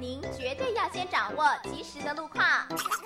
您绝对要先掌握及时的路况。